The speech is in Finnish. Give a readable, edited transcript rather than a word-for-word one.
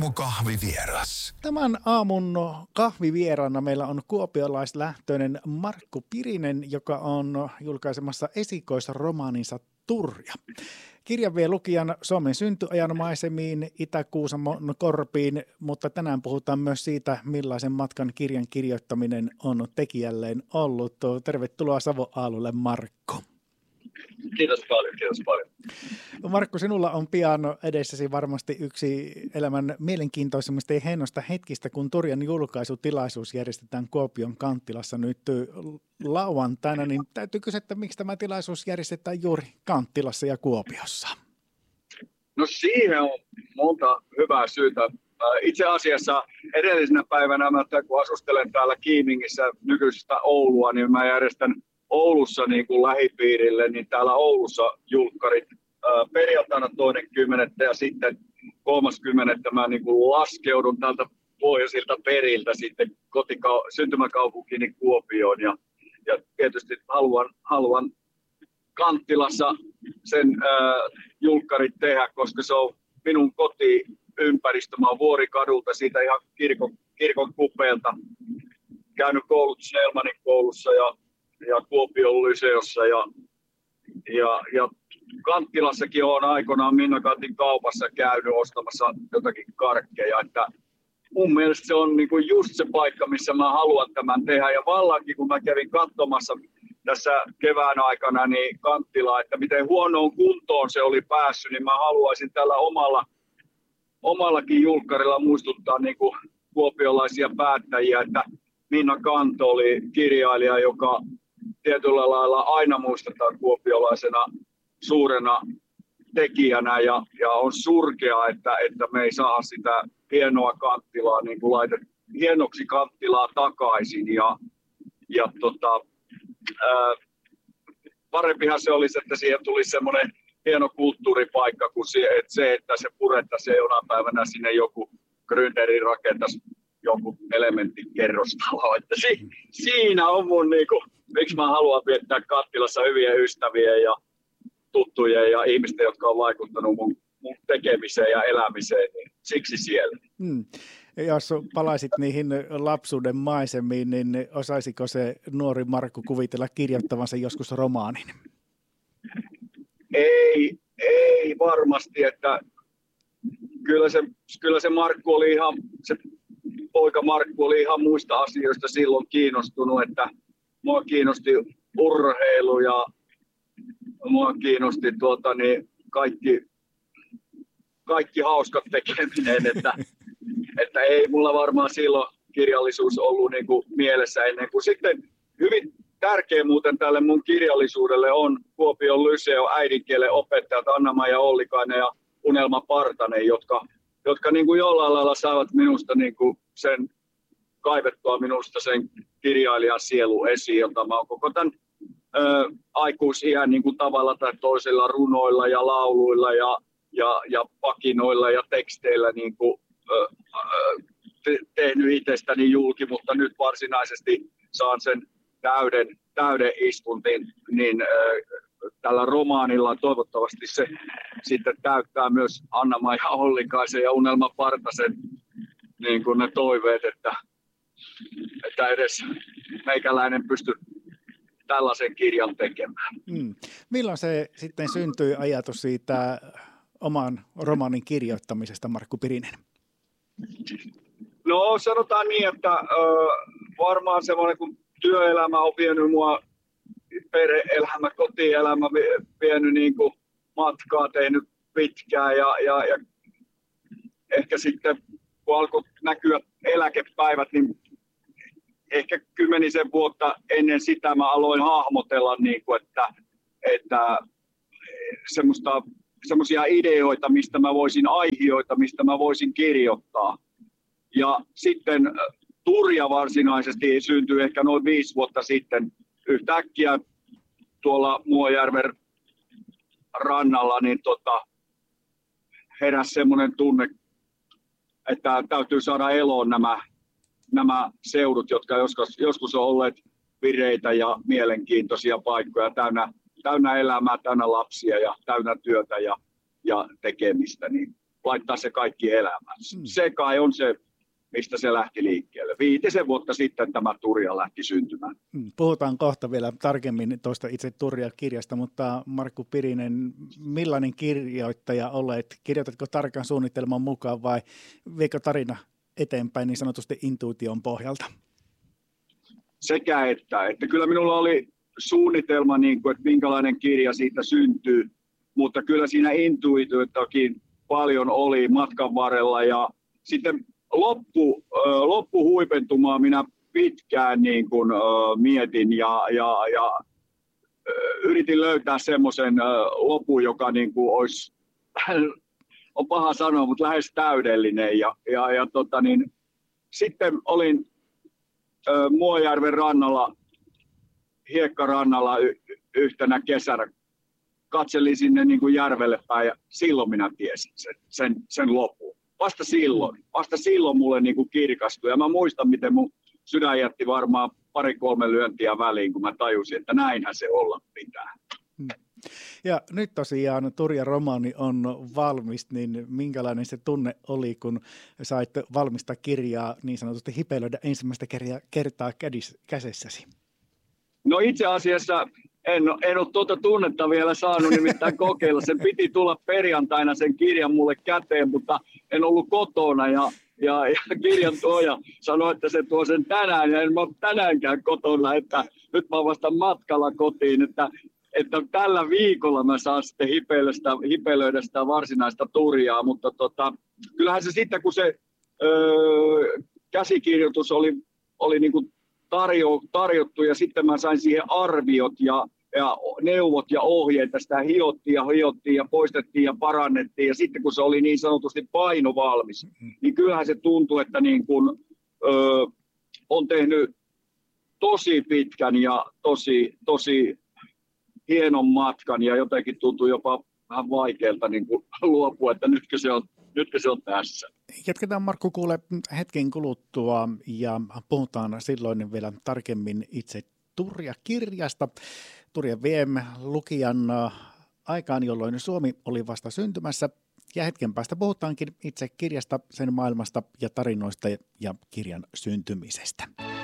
Aamukahvivieras. Tämän aamun kahvivieraana meillä on kuopiolaislähtöinen Markku Pirinen, joka on julkaisemassa esikoisromaaninsa Turja. Kirja vie lukijan Suomen syntyajan maisemiin, Itä-Kuusamon korpiin, mutta tänään puhutaan myös siitä, millaisen matkan kirjan kirjoittaminen on tekijälleen ollut. Tervetuloa Savoaalulle, Markku. Kiitos paljon. Markku, sinulla on pian edessäsi varmasti yksi elämän mielenkiintoisimmista ja hienosta hetkistä, kun Turjan julkaisutilaisuus järjestetään Kuopion Kanttilassa nyt lauantaina, niin täytyy kysyä, että miksi tämä tilaisuus järjestetään juuri Kanttilassa ja Kuopiossa? No siihen on monta hyvää syytä. Itse asiassa edellisenä päivänä, kun asustelen täällä Kiimingissä nykyisestä Oulua, niin mä järjestän Oulussa niin kuin lähipiirille, niin täällä Oulussa julkkarit perjantaina 2.10. ja sitten 3.10. mä niin kuin laskeudun tältä pohjoisilta periltä sitten syntymäkaupunkiini Kuopioon ja tietysti haluan Kanttilassa sen julkkarit tehdä, koska se on minun kotiympäristö. Mä oon Vuorikadulta siitä ihan kirkon kupeelta käynyt koulut Snellmanin koulussa ja Kuopion lyseossa ja Kanttilassakin olen aikoinaan Minna Kantin kaupassa käynyt ostamassa jotakin karkkeja, että mun mielestä se on niinku just se paikka, missä mä haluan tämän tehdä ja vallankin kun mä kävin katsomassa tässä kevään aikana niin Kanttilaa, että miten huonoon kuntoon se oli päässyt, niin mä haluaisin tällä omallakin julkkarilla muistuttaa niinku kuopiolaisia päättäjiä, että Minna Kanto oli kirjailija, joka tietyllä lailla aina muistetaan kuopiolaisena suurena tekijänä ja on surkea, että me ei saa sitä hienoa Kanttilaa niin kuin hienoksi Kanttilaa takaisin parempihan se olisi, että siihen tulisi semmoinen hieno kulttuuripaikka kuin se, että se purettaisiin jonain päivänä sinne joku Gründerin rakentaisi jonkun elementin kerrostalo. Että siinä on mun niinku, miksi mä haluan viettää Kanttilassa hyviä ystäviä ja tuttuja ja ihmisten, jotka on vaikuttanut mun tekemiseen ja elämiseen, niin siksi siellä. Jos palaisit niihin lapsuuden maisemiin, niin osaisiko se nuori Markku kuvitella kirjoittavansa joskus romaanin? Ei varmasti, että kyllä se Markku oli ihan, se poika Markku oli ihan muista asioista silloin kiinnostunut, että mua kiinnosti urheilu ja mua kiinnosti kaikki hauskat tekeminen, että ei mulla varmaan silloin kirjallisuus ollut niinku mielessä ennen kuin sitten hyvin tärkeä muuten tälle mun kirjallisuudelle on Kuopion Lyseo äidinkielen opettajat Anna-Maija Ollikainen ja Unelma Partanen, jotka niin kuin jollain lailla saavat minusta niin kuin kaivettua minusta sen kirjailijan sielu esiin, jota mä oon koko tämän aikuisiän niin kuin tavalla tai toisella runoilla ja lauluilla ja pakinoilla ja teksteillä niin kuin, tehnyt itsestäni julki, mutta nyt varsinaisesti saan sen täyden istuntin, niin tällä romaanilla toivottavasti se sitten täyttää myös Anna-Maija Ollikaisen ja Unelma Partasen niin kuin ne toiveet, että edes meikäläinen pystyy tällaisen kirjan tekemään. Milloin se sitten syntyi ajatus siitä oman romaanin kirjoittamisesta, Markku Pirinen? No sanotaan niin, että varmaan semmoinen, kun työelämä on vienyt mua, perhe-elämä, kotielämä vienyt niin kuin matkaa, tehnyt pitkään ja ehkä sitten kun alkoi näkyä eläkepäivät, niin ehkä 10 vuotta ennen sitä mä aloin hahmotella, niin kuin, että semmoisia ideoita, aihioita, mistä mä voisin kirjoittaa. Ja sitten Turja varsinaisesti syntyi ehkä noin 5 vuotta sitten yhtäkkiä tuolla Muojärven rannalla, niin heräsi semmoinen tunne, että täytyy saada eloon nämä seudut, jotka joskus on olleet vireitä ja mielenkiintoisia paikkoja, täynnä elämää, täynnä lapsia ja täynnä työtä ja tekemistä. Niin laittaa se kaikki elämään. Se kai on se, mistä se lähti liikkeelle. 5 vuotta sitten tämä Turja lähti syntymään. Puhutaan kohta vielä tarkemmin tuosta itse Turja-kirjasta, mutta Markku Pirinen, millainen kirjoittaja olet? Kirjoitatko tarkan suunnitelman mukaan vai viekö tarina eteenpäin niin sanotusti intuition pohjalta? Sekä että kyllä minulla oli suunnitelma, niin kuin, että minkälainen kirja siitä syntyy, mutta kyllä siinä intuitioitakin paljon oli matkan varrella ja sitten loppuhuipentumaa minä pitkään niin kuin, mietin ja yritin löytää semmoisen lopun, joka niin kuin olisi, on paha sanoa, mutta lähes täydellinen. Sitten olin Muojärven rannalla, hiekkarannalla yhtenä kesänä. Katselin sinne niin kuin järvelle päin ja silloin minä tiesin sen lopun. Vasta silloin mulle niin kuin kirkastui. Ja mä muistan, miten mun sydän jätti varmaan 2-3 lyöntiä väliin, kun mä tajusin, että näinhän se olla pitää. Ja nyt tosiaan Turja-romaani on valmis, niin minkälainen se tunne oli, kun sait valmista kirjaa niin sanotusti hipelöidä ensimmäistä kertaa käsessäsi? No itse asiassa en ole tuota tunnetta vielä saanut nimittäin kokeilla. Sen piti tulla perjantaina sen kirjan mulle käteen, mutta en ollut kotona ja kirjan tuoja sanoi, että se tuo sen tänään ja en ole tänäänkään kotona, että nyt mä oon vasta matkalla kotiin, että tällä viikolla mä saan sitten hipelöidä sitä varsinaista Turjaa, mutta kyllähän se sitten kun se käsikirjoitus oli niin kuin tarjottu ja sitten mä sain siihen arviot ja neuvot ja ohjeita, sitä hiottiin ja poistettiin ja parannettiin ja sitten kun se oli niin sanotusti painovalmis, niin kyllähän se tuntui, että niin kuin, on tehnyt tosi pitkän ja tosi hienon matkan ja jotenkin tuntui jopa vähän vaikealta niin kuin luopua, että nytkö se on tässä. Jatketaan Markku kuule hetken kuluttua ja puhutaan silloin vielä tarkemmin itse Turja-kirjasta. Turja vie lukijan aikaan, jolloin Suomi oli vasta syntymässä ja hetken päästä puhutaankin itse kirjasta, sen maailmasta ja tarinoista ja kirjan syntymisestä.